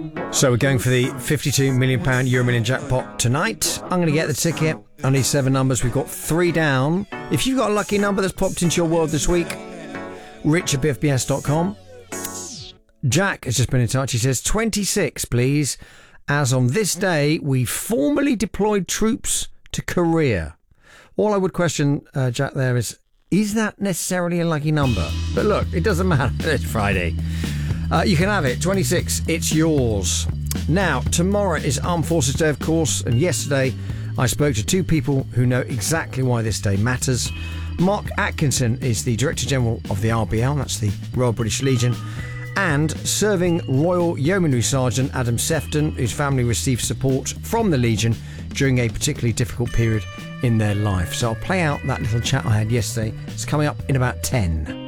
So we're going for the £52 million Euro Million jackpot tonight. I'm going to get the ticket. I need 7 numbers. We've got 3 down. If you've got a lucky number that's popped into your world this week, rich@bfbs.com. Jack has just been in touch. He says 26, please. As on this day, we formally deployed troops to Korea. All I would question, Jack, there is that necessarily a lucky number? But look, it doesn't matter. It's Friday. You can have it. 26. It's yours. Now, tomorrow is Armed Forces Day, of course, and yesterday I spoke to 2 people who know exactly why this day matters. Mark Atkinson is the Director General of the RBL, that's the Royal British Legion, and serving Royal Yeomanry Sergeant Adam Sefton, whose family received support from the Legion during a particularly difficult period in their life. So I'll play out that little chat I had yesterday. It's coming up in about 10.